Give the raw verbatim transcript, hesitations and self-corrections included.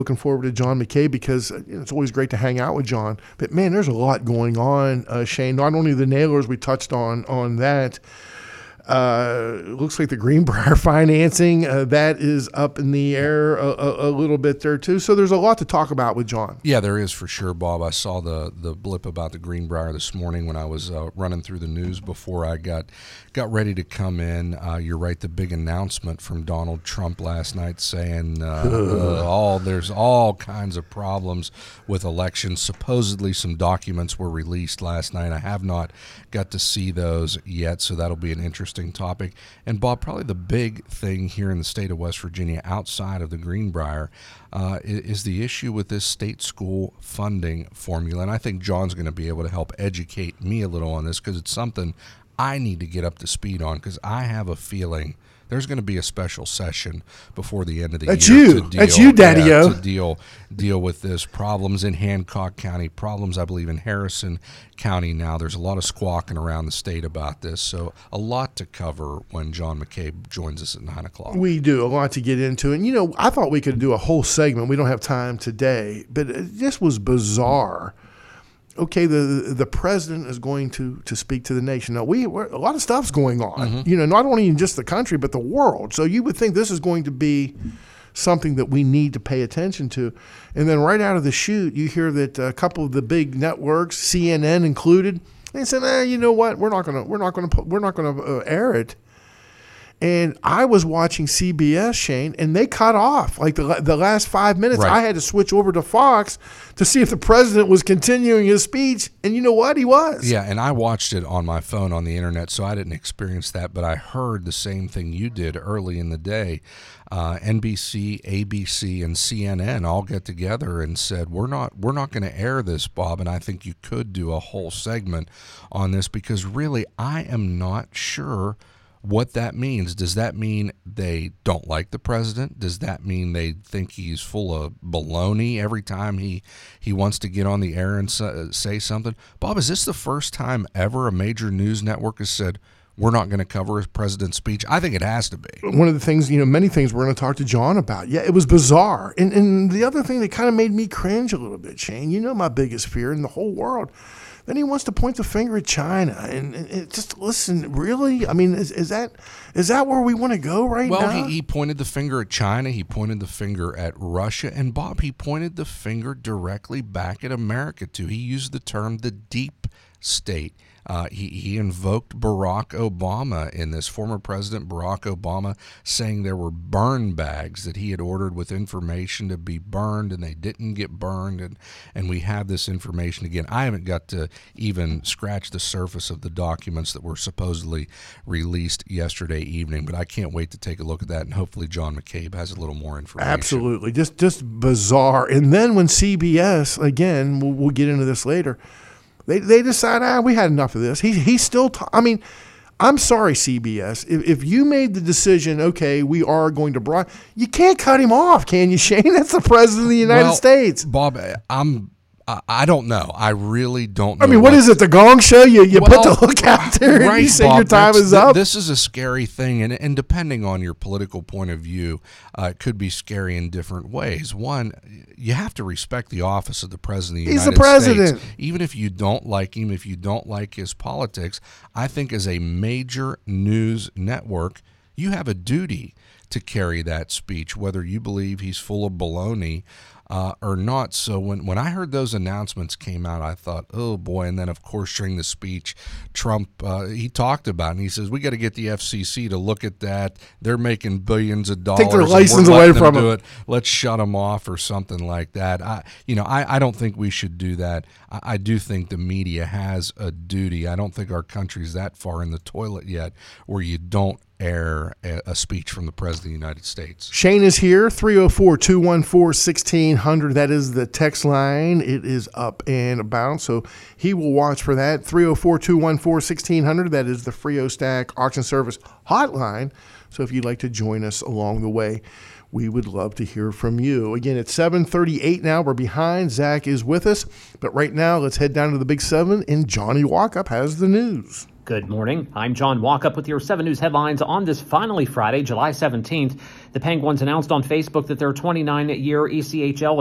looking forward to John McCabe because you know, it's always great to hang out with John. But, man, there's a lot going on, uh, Shane. Not only the Nailers, we touched on on that. Uh, looks like the Greenbrier financing, uh, that is up in the air a, a, a little bit there too. So there's a lot to talk about with John. Yeah, there is for sure, Bob. I saw the, the blip about the Greenbrier this morning when I was uh, running through the news before I got got ready to come in. Uh, you're right, the big announcement from Donald Trump last night saying uh, uh, all there's all kinds of problems with elections. Supposedly some documents were released last night. I have not got to see those yet, so that'll be an interesting topic. And Bob, probably the big thing here in the state of West Virginia outside of the Greenbrier uh, is the issue with this state school funding formula. And I think John's going to be able to help educate me a little on this because it's something I need to get up to speed on because I have a feeling there's going to be a special session before the end of the That's year. You. To deal, That's you, Daddy-o. Yeah, to deal, deal with this. Problems in Hancock County, problems, I believe, in Harrison County now. There's a lot of squawking around the state about this. So a lot to cover when John McCabe joins us at nine o'clock. We do. A lot to get into. And, you know, I thought we could do a whole segment. We don't have time today. But this was bizarre. Okay, the the president is going to, to speak to the nation. Now, we we're, a lot of stuff's going on, mm-hmm. you know, not only in just the country, but the world. So you would think this is going to be something that we need to pay attention to. And then right out of the chute, you hear that a couple of the big networks, C N N included, they said, eh, you know what, we're not going to we're not going to we're not going to uh, air it. And I was watching C B S, Shane, and they cut off like the the last five minutes. Right. I had to switch over to Fox to see if the president was continuing his speech. And you know what? He was. Yeah, and I watched it on my phone on the internet, so I didn't experience that. But I heard the same thing you did early in the day. Uh, N B C, A B C, and C N N all get together and said, we're not we're not going to air this, Bob. And I think you could do a whole segment on this because really I am not sure what that means. Does that mean they don't like the president? Does that mean they think he's full of baloney every time he, he wants to get on the air and say something? Bob, is this the first time ever a major news network has said, we're not going to cover his president's speech? I think it has to be. One of the things, you know, many things we're going to talk to John about. Yeah, it was bizarre. And, and the other thing that kind of made me cringe a little bit, Shane, you know my biggest fear in the whole world. Then he wants to point the finger at China, and, and it just listen. Really, I mean, is, is that is that where we want to go right well, now? Well, he, he pointed the finger at China. He pointed the finger at Russia, and Bob, he pointed the finger directly back at America too. He used the term the deep state. Uh, he, he invoked Barack Obama in this, former President Barack Obama, saying there were burn bags that he had ordered with information to be burned, and they didn't get burned, and, and we have this information again. I haven't got to even scratch the surface of the documents that were supposedly released yesterday evening, but I can't wait to take a look at that, and hopefully John McCabe has a little more information. Absolutely. Just, just bizarre. And then when C B S, again, we'll, we'll get into this later, They they decide, ah, we had enough of this. He he's still. Ta- I mean, I'm sorry, C B S. If if you made the decision, okay, we are going to broad, you can't cut him off, can you, Shane? That's the president of the United well, States. Bob, I'm. I don't know. I really don't know. I mean, what is it, the Gong Show? You you well, put the hook out there right, and you say Bob, your time is up? This is a scary thing, and, and depending on your political point of view, uh, it could be scary in different ways. One, you have to respect the office of the President of the He's United the president. States. Even if you don't like him, if you don't like his politics, I think as a major news network, you have a duty to carry that speech, whether you believe he's full of baloney Uh, or not. So when, when I heard those announcements came out, I thought, oh boy. And then of course during the speech, Trump, uh, he talked about it and he says, we got to get the F C C to look at that. They're making billions of dollars. Take their and license we're away letting from them do them. it. Let's shut them off or something like that. I, you know, I, I don't think we should do that. I, I do think the media has a duty. I don't think our country's that far in the toilet yet where you don't air a, a speech from the President of the United States. Shane is here, three oh four, two one four, one six hundred. That is the text line. It is up and about, so he will watch for that. three oh four, two one four, one six hundred. That is the Frio Stack Auction Service hotline. So if you'd like to join us along the way, we would love to hear from you. Again, it's seven thirty-eight now. We're behind. Zach is with us. But right now, let's head down to the Big Seven, and Johnny Walkup has the news. Good morning. I'm John Walkup with your seven News headlines on this finally Friday, July seventeenth. The Penguins announced on Facebook that their twenty-nine year E C H L